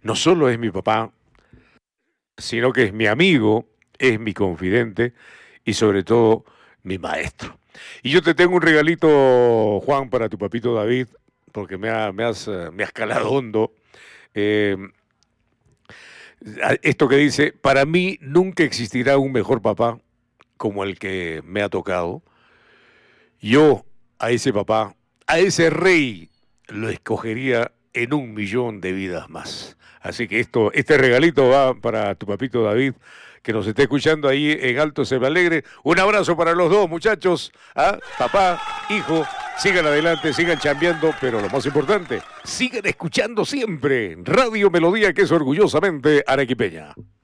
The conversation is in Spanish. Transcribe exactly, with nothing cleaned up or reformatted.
no solo es mi papá, sino que es mi amigo, es mi confidente y sobre todo mi maestro. Y yo te tengo un regalito, Juan, para tu papito David, porque me, ha- me has, eh, me has calado hondo. Eh, Esto que dice, para mí nunca existirá un mejor papá como el que me ha tocado. Yo a ese papá, a ese rey, lo escogería en un millón de vidas más. Así que esto, este regalito va para tu papito David, que nos esté escuchando ahí en Alto Se Me Alegre. Un abrazo para los dos, muchachos. ¿Ah? Papá, hijo, sigan adelante, sigan chambeando, pero lo más importante, sigan escuchando siempre Radio Melodía, que es orgullosamente arequipeña.